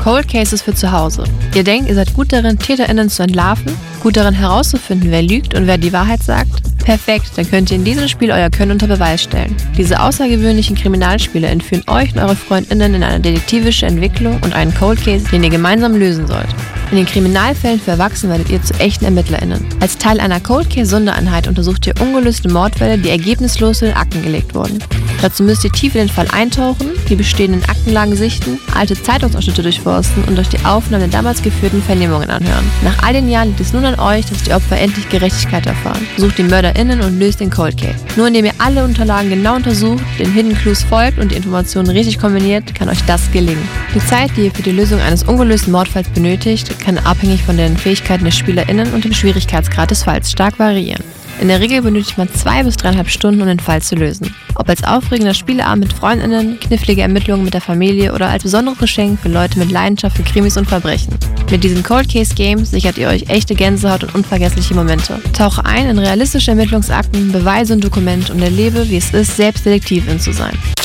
Cold Cases für zu Hause. Ihr denkt, ihr seid gut darin, TäterInnen zu entlarven? Gut darin herauszufinden, wer lügt und wer die Wahrheit sagt? Perfekt, dann könnt ihr in diesem Spiel euer Können unter Beweis stellen. Diese außergewöhnlichen Kriminalspiele entführen euch und eure FreundInnen in eine detektivische Entwicklung und einen Cold Case, den ihr gemeinsam lösen sollt. In den Kriminalfällen für Erwachsene werdet ihr zu echten ErmittlerInnen. Als Teil einer Cold Case Sondereinheit untersucht ihr ungelöste Mordfälle, die ergebnislos in den Akten gelegt wurden. Dazu müsst ihr tief in den Fall eintauchen, die bestehenden Aktenlagen sichten, alte Zeitungsausschnitte durchforsten und euch die Aufnahmen der damals geführten Vernehmungen anhören. Nach all den Jahren liegt es nun an euch, dass die Opfer endlich Gerechtigkeit erfahren. Sucht die MörderInnen und löst den Cold Case. Nur indem ihr alle Unterlagen genau untersucht, den Hidden Clues folgt und die Informationen richtig kombiniert, kann euch das gelingen. Die Zeit, die ihr für die Lösung eines ungelösten Mordfalls benötigt, kann abhängig von den Fähigkeiten der SpielerInnen und dem Schwierigkeitsgrad des Falls stark variieren. In der Regel benötigt man 2 bis 3,5 Stunden, um den Fall zu lösen. Ob als aufregender Spieleabend mit FreundInnen, knifflige Ermittlungen mit der Familie oder als besonderes Geschenk für Leute mit Leidenschaft für Krimis und Verbrechen. Mit diesen Cold Case Games sichert ihr euch echte Gänsehaut und unvergessliche Momente. Tauche ein in realistische Ermittlungsakten, Beweise und Dokumente und erlebe, wie es ist, selbst Detektivin zu sein.